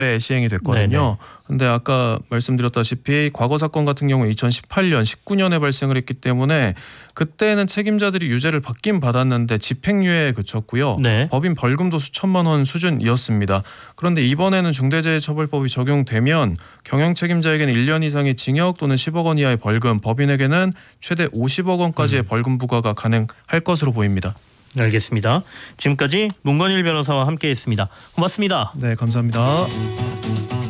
시행이 됐거든요. 근데 아까 말씀드렸다시피 과거 사건 같은 경우 2018년, 19년에 발생을 했기 때문에 그때는 책임자들이 유죄를 받긴 받았는데 집행유예에 그쳤고요. 네. 법인 벌금도 수천만 원 수준이었습니다. 그런데 이번에는 중대재해처벌법이 적용되면 경영 책임자에게는 1년 이상의 징역 또는 10억 원 이하의 벌금, 법인에게는 최대 50억 원까지의 벌금 부과가 가능할 것으로 보입니다. 알겠습니다. 지금까지 문건일 변호사와 함께했습니다. 고맙습니다. 네, 감사합니다.